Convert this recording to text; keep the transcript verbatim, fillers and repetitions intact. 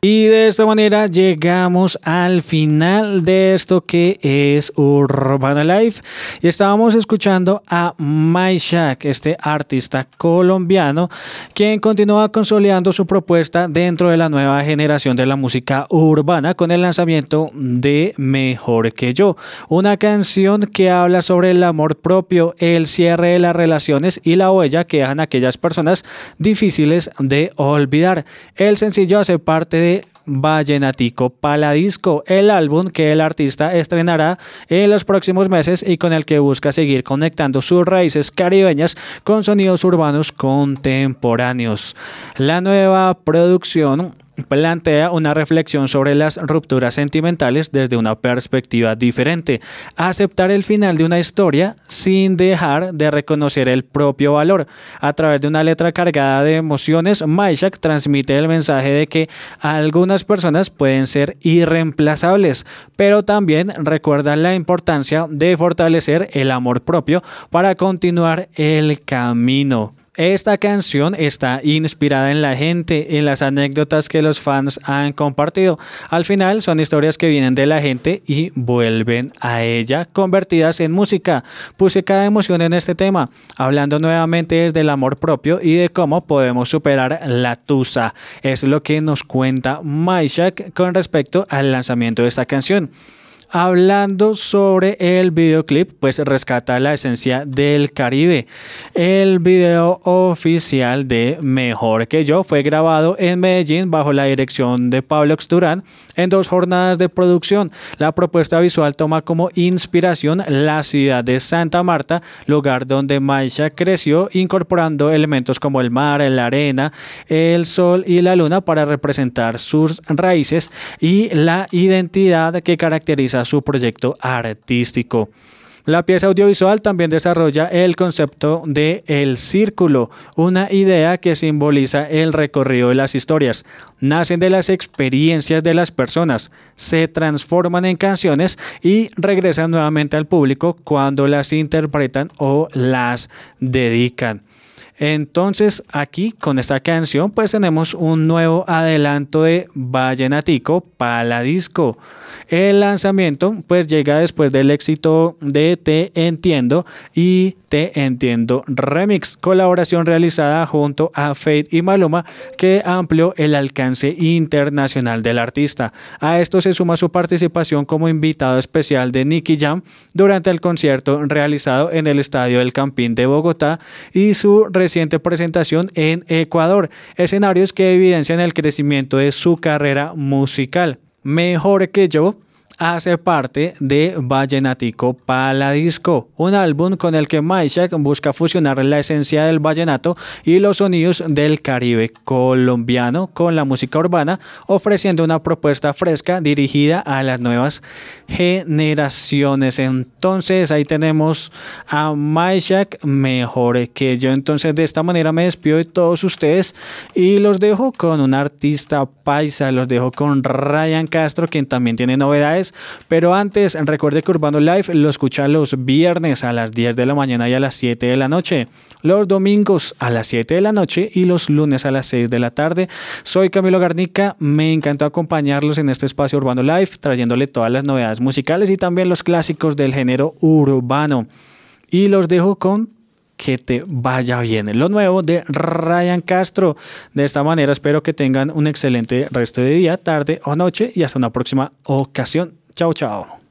Y de esta manera llegamos al final de esto que es Urbana Life. Y estábamos escuchando a Maishak, este artista colombiano, quien continúa consolidando su propuesta dentro de la nueva generación de la música urbana con el lanzamiento de Mejor que yo, una canción que habla sobre el amor propio, el cierre de las relaciones y la huella que dejan aquellas personas difíciles de olvidar. El sencillo hace parte de Vallenatico Paladisco, el álbum que el artista estrenará en los próximos meses y con el que busca seguir conectando sus raíces caribeñas con sonidos urbanos contemporáneos. La nueva producción plantea una reflexión sobre las rupturas sentimentales desde una perspectiva diferente, aceptar el final de una historia sin dejar de reconocer el propio valor. A través de una letra cargada de emociones, Maishak transmite el mensaje de que algunas personas pueden ser irreemplazables, pero también recuerda la importancia de fortalecer el amor propio para continuar el camino. Esta canción está inspirada en la gente, en las anécdotas que los fans han compartido. Al final son historias que vienen de la gente y vuelven a ella, convertidas en música. Puse cada emoción en este tema, hablando nuevamente desde el amor propio y de cómo podemos superar la tusa. Es lo que nos cuenta Maishak con respecto al lanzamiento de esta canción. Hablando sobre el videoclip, pues rescata la esencia del Caribe. El video oficial de Mejor que yo fue grabado en Medellín bajo la dirección de Pablo Xturán en dos jornadas de producción. La propuesta visual toma como inspiración la ciudad de Santa Marta, lugar donde Maishak creció, incorporando elementos como el mar, la arena, el sol y la luna para representar sus raíces y la identidad que caracteriza su proyecto artístico. La pieza audiovisual también desarrolla el concepto de el círculo, una idea que simboliza el recorrido de las historias. Nacen de las experiencias de las personas, se transforman en canciones y regresan nuevamente al público cuando las interpretan o las dedican. Entonces aquí con esta canción pues tenemos un nuevo adelanto de Vallenatico Paladisco. El lanzamiento pues llega después del éxito de Te Entiendo y Te Entiendo Remix, colaboración realizada junto a Fate y Maluma que amplió el alcance internacional del artista. A esto se suma su participación como invitado especial de Nicky Jam durante el concierto realizado en el Estadio El Campín de Bogotá y su reciente presentación en Ecuador, escenarios que evidencian el crecimiento de su carrera musical. Mejor que yo hace parte de Vallenatico Paladisco, un álbum con el que Maishak busca fusionar la esencia del vallenato y los sonidos del Caribe colombiano con la música urbana, ofreciendo una propuesta fresca dirigida a las nuevas generaciones. Entonces ahí tenemos a Maishak, Mejor que yo. Entonces de esta manera me despido de todos ustedes y los dejo con un artista paisa, los dejo con Ryan Castro, quien también tiene novedades. Pero antes, recuerde que Urbano Live lo escucha los viernes a las diez de la mañana y a las siete de la noche, los domingos a las siete de la noche y los lunes a las seis de la tarde. Soy Camilo Garnica, me encantó acompañarlos en este espacio Urbano Live, trayéndole todas las novedades musicales y también los clásicos del género urbano. Y los dejo con Que te vaya bien, lo nuevo de Ryan Castro. De esta manera espero que tengan un excelente resto de día, tarde o noche y hasta una próxima ocasión. Chao, chao.